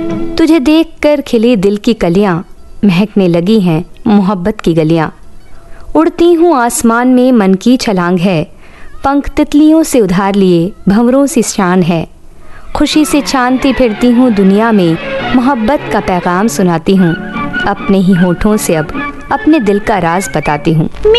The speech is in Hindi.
तुझे देखकर खिले दिल की कलियां, महकने लगी हैं मोहब्बत की गलियां। उड़ती हूँ आसमान में मन की छलांग है, पंख तितलियों से उधार लिए भंवरों सी शान है। खुशी से छानती फिरती हूँ दुनिया में, मोहब्बत का पैगाम सुनाती हूँ। अपने ही होठों से अब अपने दिल का राज बताती हूँ।